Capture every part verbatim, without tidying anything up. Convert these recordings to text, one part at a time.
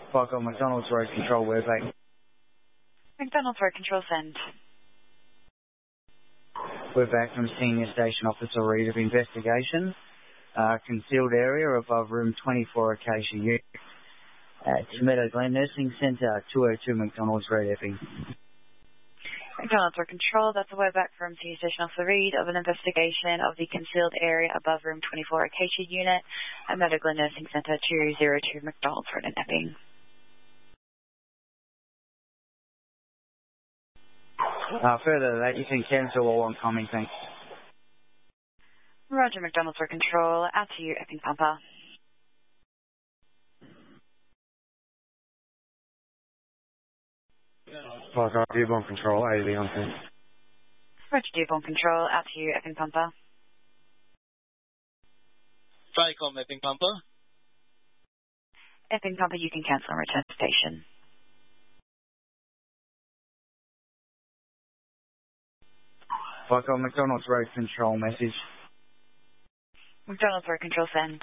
Michael McDonald's Road Control, we're back. McDonald's Road Control, send. We're back from Senior Station Officer Reid of Investigation. Uh, concealed area above room twenty-four Acacia Unit at Meadow Glen Nursing Centre, two oh two McDonald's Road, Epping. McDonald's Road Control, that's a word back from Senior Station Officer Reid of an investigation of the concealed area above room twenty-four Acacia Unit at Meadow Glen Nursing Centre, two oh two McDonald's Road in Epping. Uh, further to that, you can cancel all oncoming, thanks. Roger, McDonald's Road Control, out to you, Epping Pumper. Michael Dearborn Control, A V on thing. Roger, Dearborn Control, out to you, Epping Pumper. Tricom, Epping Pumper. Epping Pumper, you can cancel and return to station. Michael McDonald's Road Control message. McDonald's Road Control, send.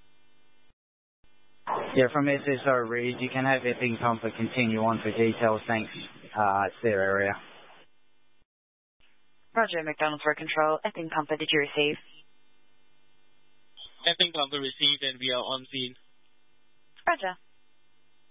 Yeah, from S S O Reid, you can have Epping Pumper continue on for details, thanks. Uh, it's their area. Roger, McDonald's Road Control, Epping Pumper, did you receive? Epping Pumper received and we are on scene. Roger.